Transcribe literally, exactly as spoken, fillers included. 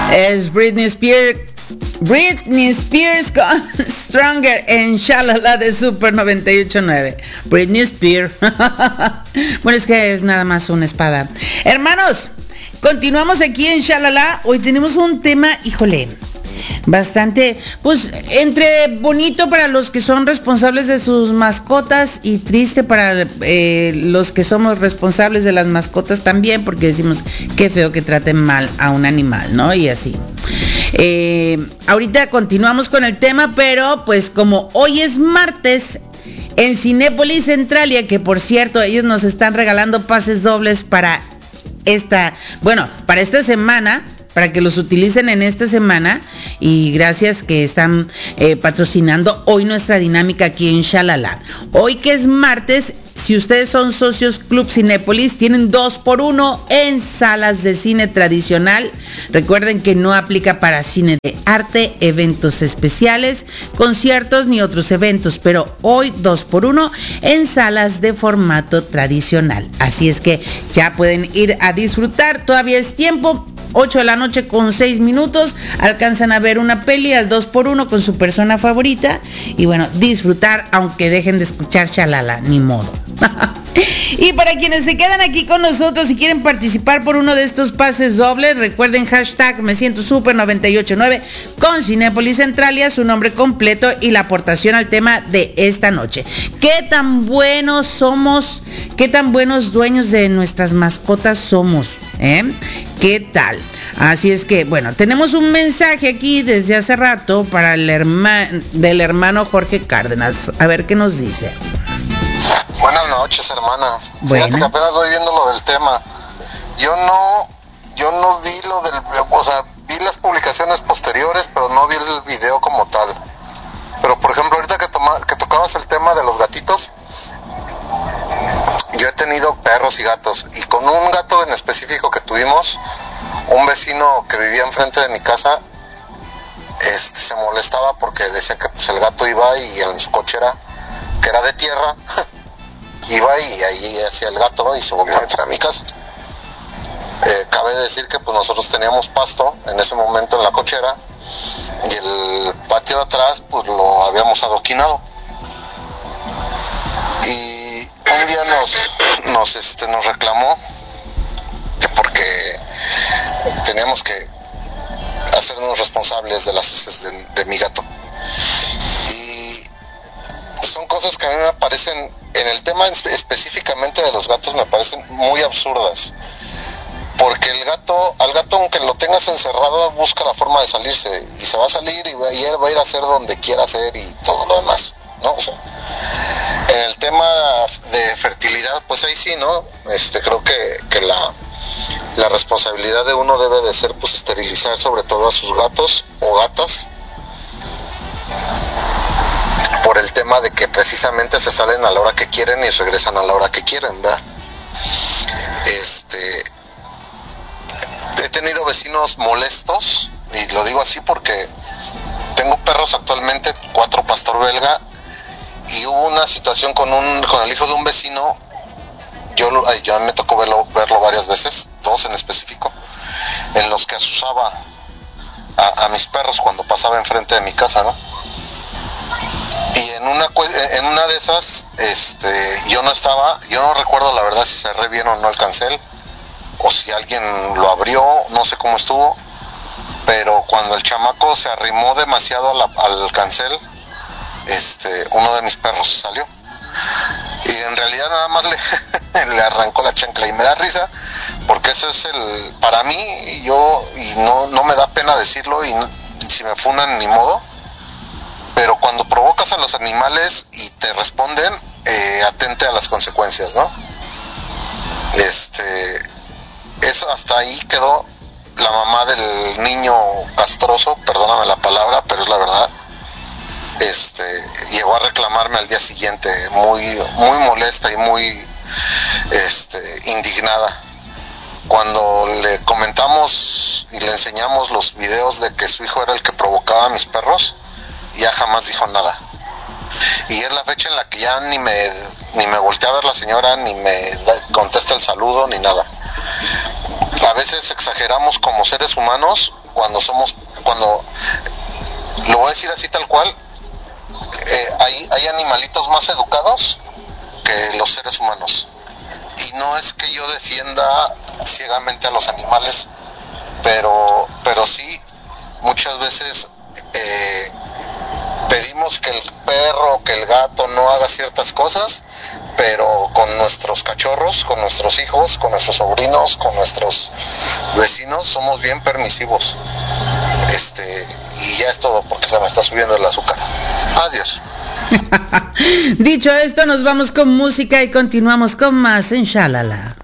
Es Britney Spears. Britney Spears con Stronger en Shalala de Super noventa y ocho punto nueve. Britney Spears. Bueno, es que es nada más una espada. Hermanos, continuamos aquí en Shalala. Hoy tenemos un tema, híjole, bastante, pues, entre bonito para los que son responsables de sus mascotas y triste para eh, los que somos responsables de las mascotas también, porque decimos qué feo que traten mal a un animal, ¿no? Y así. Eh, ahorita continuamos con el tema, pero pues como hoy es martes, en Cinépolis Centralia, que por cierto ellos nos están regalando pases dobles para esta, bueno, para esta semana, para que los utilicen en esta semana, y gracias que están eh, patrocinando hoy nuestra dinámica aquí en Shalala. Hoy que es martes, si ustedes son socios Club Cinépolis, tienen dos por uno en salas de cine tradicional. Recuerden que no aplica para cine de arte, eventos especiales, conciertos ni otros eventos, pero hoy dos por uno en salas de formato tradicional. Así es que ya pueden ir a disfrutar, todavía es tiempo. ocho de la noche con seis minutos, alcanzan a ver una peli al dos por uno con su persona favorita y bueno, disfrutar aunque dejen de escuchar Shalala, ni modo. Y para quienes se quedan aquí con nosotros y quieren participar por uno de estos pases dobles, recuerden hashtag me siento super noventa y ocho punto nueve con Cinépolis Centralia, su nombre completo y la aportación al tema de esta noche. ¿Qué tan buenos somos? ¿Qué tan buenos dueños de nuestras mascotas somos? ¿Eh? ¿Qué tal? Así es que, bueno, tenemos un mensaje aquí desde hace rato para el herma, del hermano Jorge Cárdenas. A ver qué nos dice. Buenas noches, hermana. Buenas. Fíjate que apenas voy viendo lo del tema. Yo no, yo no vi lo del, o sea, vi las publicaciones posteriores, pero no vi el video como tal. Pero por ejemplo, ahorita que, toma, que tocabas el tema de los gatitos, yo he tenido perros y gatos, y con un gato en específico que tuvimos, un vecino que vivía enfrente de mi casa, este, se molestaba porque decía que pues, el gato iba y en su cochera, que era de tierra, iba y ahí hacía el gato y se volvió a meter a mi casa. Eh, cabe decir que pues nosotros teníamos pasto en ese momento en la cochera y el patio de atrás pues lo habíamos adoquinado. Y un día nos, nos, este, nos reclamó que porque teníamos que hacernos responsables de las heces de, de mi gato. Y son cosas que a mí me parecen, en el tema específicamente de los gatos, me parecen muy absurdas. Porque el gato, al gato aunque lo tengas encerrado, busca la forma de salirse. Y se va a salir y, va, y él va a ir a hacer donde quiera hacer y todo lo demás, ¿no? O sea, en el tema de fertilidad, pues ahí sí, ¿no? Este, creo que, que la, la responsabilidad de uno debe de ser, pues, esterilizar sobre todo a sus gatos o gatas, por el tema de que precisamente se salen a la hora que quieren y regresan a la hora que quieren, ¿verdad? Este, he tenido vecinos molestos, y lo digo así porque tengo perros actualmente, cuatro pastor belga, y hubo una situación con un con el hijo de un vecino. Yo, yo me tocó verlo, verlo varias veces, dos en específico, en los que asusaba a, a mis perros cuando pasaba enfrente de mi casa, ¿no? Y en una en una de esas, este, yo no estaba, yo no recuerdo la verdad si cerré bien o no el cancel, o si alguien lo abrió, no sé cómo estuvo, pero cuando el chamaco se arrimó demasiado a la, al cancel, este, uno de mis perros salió. Y en realidad nada más le, le arrancó la chancla, y me da risa porque eso es el, para mí, yo, y no, no me da pena decirlo, y no, si me funan ni modo, pero cuando provocas a los animales y te responden, eh, atente a las consecuencias, ¿no? Este, eso hasta ahí quedó. La mamá del niño castroso, perdóname la palabra, pero es la verdad, este, llegó a reclamarme al día siguiente, muy, muy molesta y muy, este, indignada. Cuando le comentamos y le enseñamos los videos de que su hijo era el que provocaba a mis perros, ya jamás dijo nada. Y es la fecha en la que ya ni me, ni me volteé a ver la señora, ni me contesta el saludo, ni nada. A veces exageramos como seres humanos cuando somos, cuando, lo voy a decir así tal cual, eh, hay, hay animalitos más educados que los seres humanos. Y no es que yo defienda ciegamente a los animales, pero, pero sí, muchas veces eh, pedimos que el perro, que el gato no haga ciertas cosas, pero con nuestros cachorros, con nuestros hijos, con nuestros sobrinos, con nuestros vecinos, somos bien permisivos. Este, y ya es todo, porque se me está subiendo el azúcar. Adiós. Dicho esto, nos vamos con música y continuamos con más en Shalala.